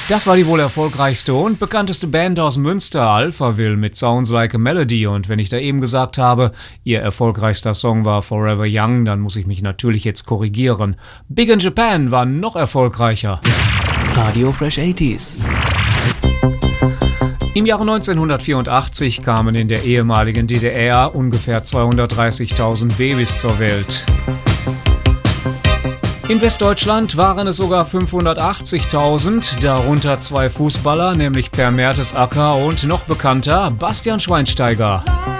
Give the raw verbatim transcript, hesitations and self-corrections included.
Das war die wohl erfolgreichste und bekannteste Band aus Münster, Alphaville, mit Sounds Like a Melody. Und wenn ich da eben gesagt habe, ihr erfolgreichster Song war Forever Young, dann muss ich mich natürlich jetzt korrigieren. Big in Japan war noch erfolgreicher. Radio Fresh achtziger. Im Jahre neunzehnhundertvierundachtzig kamen in der ehemaligen D D R ungefähr zweihundertdreißigtausend Babys zur Welt. In Westdeutschland waren es sogar fünfhundertachtzigtausend, darunter zwei Fußballer, nämlich Per Mertesacker und noch bekannter Bastian Schweinsteiger.